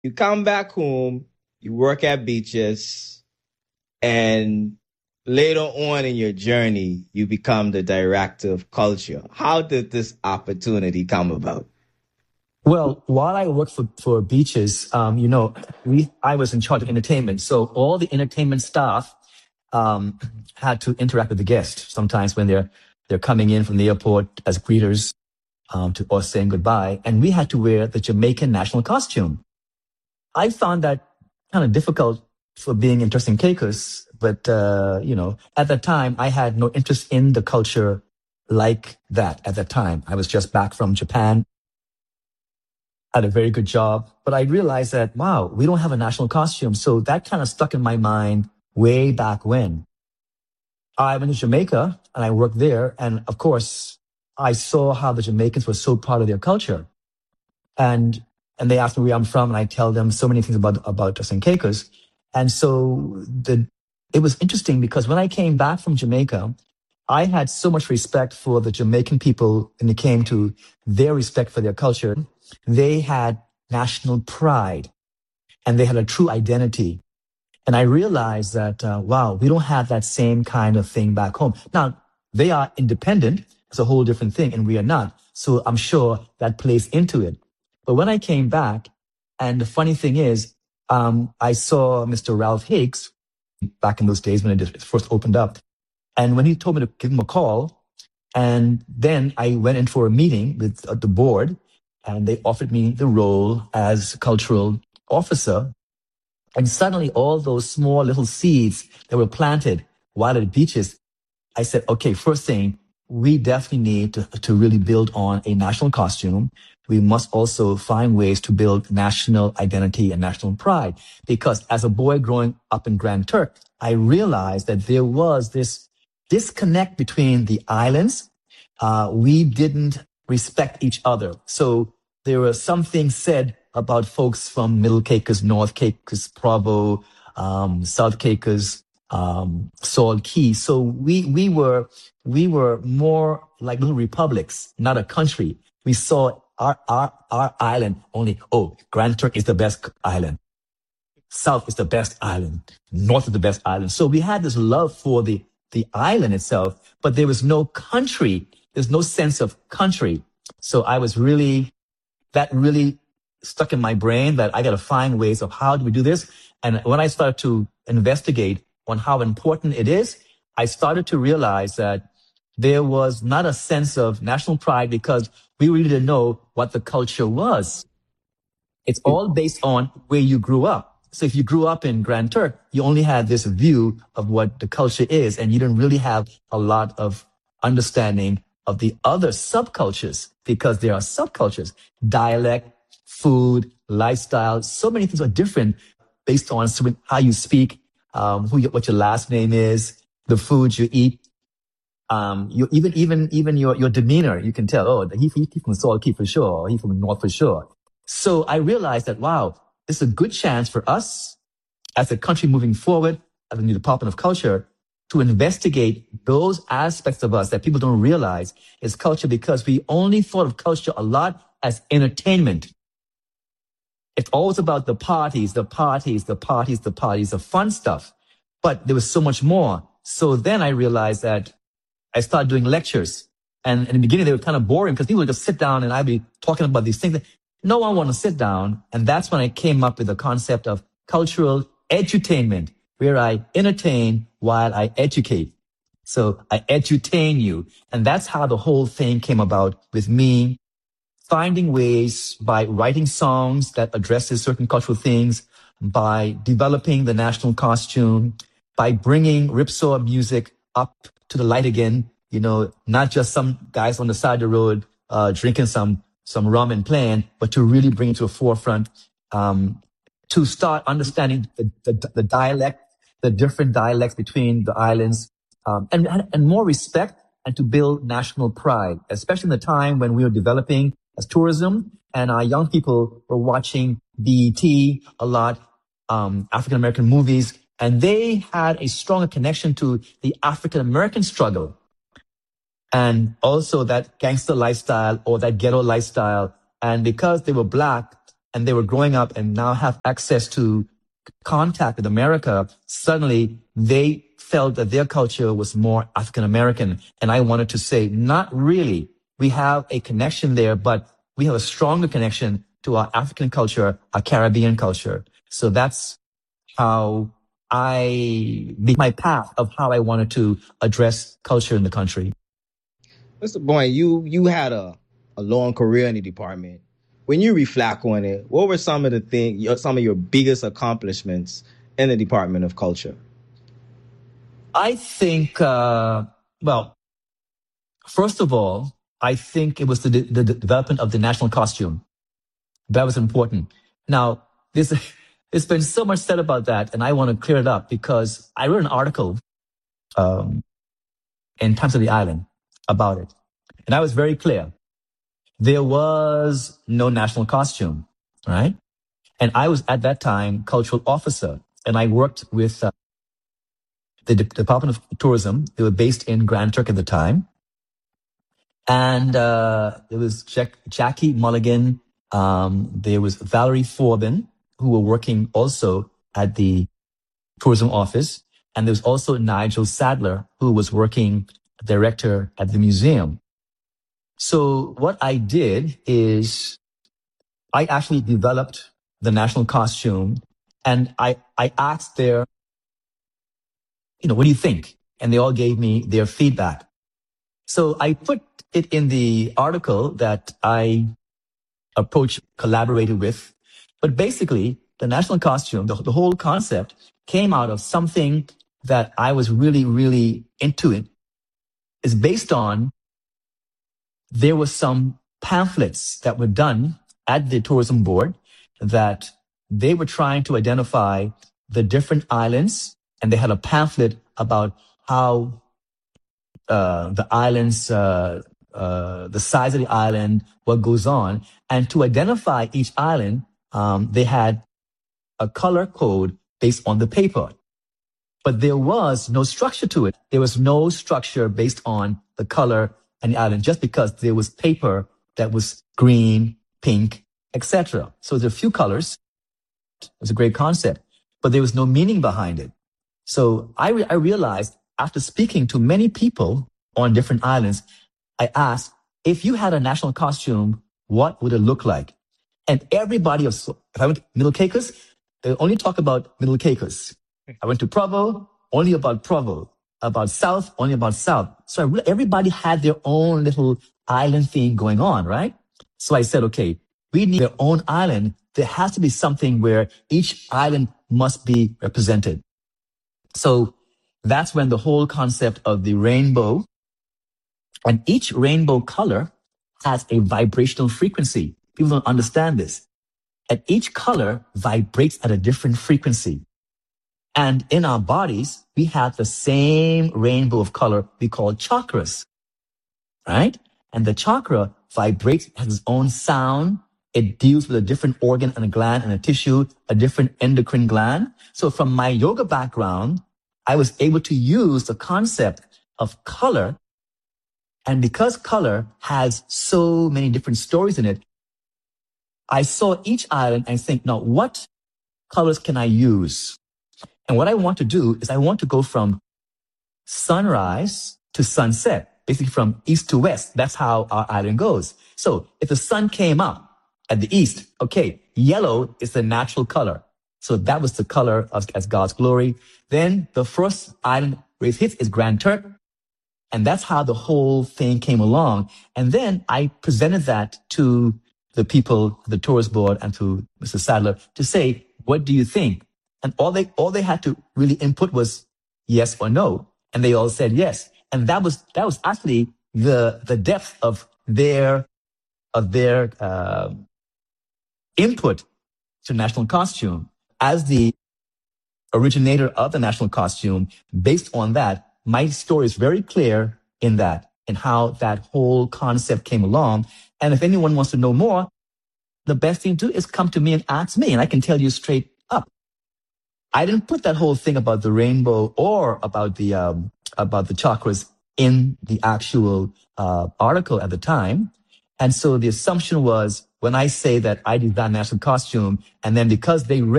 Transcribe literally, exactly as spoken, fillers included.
You come back home, you work at beaches, and later on in your journey, you become the director of culture. How did this opportunity come about? Well, while I worked for, for beaches, um, you know, we I was in charge of entertainment. So all the entertainment staff um, had to interact with the guests. Sometimes when they're they're coming in from the airport as greeters um, to or saying goodbye, and we had to wear the Jamaican national costume. I found that kind of difficult for being interested in Caicos, but uh, you know, at that time I had no interest in the culture like that. At that time, I was just back from Japan, had a very good job, but I realized that wow, we don't have a national costume, so that kind of stuck in my mind way back when. I went to Jamaica and I worked there, and of course, I saw how the Jamaicans were so proud of their culture, and and they ask me where I'm from, and I tell them so many things about about us and Caicos. And so the it was interesting because when I came back from Jamaica, I had so much respect for the Jamaican people when it came to their respect for their culture. They had national pride and they had a true identity. And I realized that, uh, wow, we don't have that same kind of thing back home. Now, they are independent. It's a whole different thing, and we are not. So I'm sure that plays into it. But when I came back, and the funny thing is, um, I saw Mister Ralph Higgs back in those days when it first opened up. And when he told me to give him a call, and then I went in for a meeting with uh, the board, and they offered me the role as cultural officer. And suddenly all those small little seeds that were planted while at the beaches, I said, okay, first thing, we definitely need to, to really build on a national costume. We must also find ways to build national identity and national pride. Because as a boy growing up in Grand Turk, I realized that there was this disconnect between the islands. Uh, we didn't respect each other. So there were some things said about folks from Middle Caicos, North Caicos, Provo, um, South Caicos, um, Salt Key. So we we were we were more like little republics, not a country. We saw our our our island only. Oh, Grand Turk is the best island. South is the best island. North is the best island. So we had this love for the the island itself, but there was no country. There's no sense of country. So I was really that really stuck in my brain that I got to find ways of how do we do this. And when I started to investigate on how important it is, I started to realize that there was not a sense of national pride because we really didn't know what the culture was. It's all based on where you grew up. So if you grew up in Grand Turk, you only had this view of what the culture is, and you didn't really have a lot of understanding of the other subcultures because there are subcultures, dialect, food, lifestyle. So many things are different based on how you speak, um, who you, what your last name is, the food you eat, um, you even even even your your demeanor. You can tell. Oh, he he from Salt Key for sure. Or he from the North for sure. So I realized that wow, this is a good chance for us as a country moving forward, as a new Department of Culture, to investigate those aspects of us that people don't realize is culture because we only thought of culture a lot as entertainment. It's always about the parties, the parties, the parties, the parties, the fun stuff. But there was so much more. So then I realized that I started doing lectures. And in the beginning, they were kind of boring because people would just sit down and I'd be talking about these things. No one wanted to sit down. And that's when I came up with the concept of cultural edutainment, where I entertain while I educate. So I edutain you. And that's how the whole thing came about with me finding ways by writing songs that addresses certain cultural things, by developing the national costume, by bringing ripsaw music up to the light again, you know, not just some guys on the side of the road uh, drinking some some rum and playing, but to really bring it to a forefront, um, to start understanding the, the, the dialect, the different dialects between the islands, um, and, and and more respect, and to build national pride, especially in the time when we were developing as tourism and our young people were watching B E T a lot, um, African American movies, and they had a stronger connection to the African American struggle and also that gangster lifestyle or that ghetto lifestyle. And because they were black, and they were growing up and now have access to contact with America, suddenly they felt that their culture was more African American. And I wanted to say, not really. We have a connection there, but we have a stronger connection to our African culture, our Caribbean culture. So that's how I, my path of how I wanted to address culture in the country. Mister Boyne, you you had a, a long career in the department. When you reflect on it, what were some of the things, some of your biggest accomplishments in the Department of Culture? I think, uh, well, first of all, I think it was the, the, the development of the national costume. That was important. Now, there's, there's been so much said about that, and I want to clear it up because I wrote an article um, in Times of the Island about it. And I was very clear. There was no national costume, right? And I was at that time cultural officer, and I worked with uh, the De- Department of Tourism. They were based in Grand Turk at the time. And uh, there was Jack- Jackie Mulligan. Um, there was Valerie Forbin, who were working also at the tourism office. And there was also Nigel Sadler, who was working director at the museum. So what I did is I actually developed the national costume, and I, I asked their, you know, what do you think? And they all gave me their feedback. So I put it in the article that I approached, collaborated with. But basically, the national costume, the, the whole concept came out of something that I was really, really into. It is based on, there were some pamphlets that were done at the tourism board that they were trying to identify the different islands, and they had a pamphlet about how uh, the islands, uh, uh, the size of the island, what goes on. And to identify each island, um, they had a color code based on the paper. But there was no structure to it. There was no structure based on the color and the island, just because there was paper that was green, pink, et cetera. So there are a few colors. It was a great concept, but there was no meaning behind it. So I, re- I realized, after speaking to many people on different islands, I asked, if you had a national costume, what would it look like? And everybody, was, if I went to Middle Caicos, they only talk about Middle Caicos. I went to Provo, only about Provo. About South, only about South. So I re- everybody had their own little island thing going on, right? So I said, okay, we need their own island. There has to be something where each island must be represented. So that's when the whole concept of the rainbow, and each rainbow color has a vibrational frequency. People don't understand this. And each color vibrates at a different frequency. And in our bodies, we have the same rainbow of color we call chakras, right? And the chakra vibrates, has its own sound. It deals with a different organ and a gland and a tissue, a different endocrine gland. So from my yoga background, I was able to use the concept of color. And because color has so many different stories in it, I saw each island and think, now what colors can I use? And what I want to do is I want to go from sunrise to sunset, basically from east to west. That's how our island goes. So if the sun came up at the east, okay, yellow is the natural color. So that was the color of as God's glory. Then the first island where it hits is Grand Turk. And that's how the whole thing came along. And then I presented that to the people, the tourist board, and to Mister Sadler to say, what do you think? And all they, all they had to really input was yes or no. And they all said yes. And that was, that was actually the, the depth of their, of their, uh, input to national costume. As the originator of the national costume, based on that, my story is very clear in that, and how that whole concept came along. And if anyone wants to know more, the best thing to do is come to me and ask me, and I can tell you straight up. I didn't put that whole thing about the rainbow or about the um, about the chakras in the actual uh, article at the time, and so the assumption was when I say that I design master costume, and then because they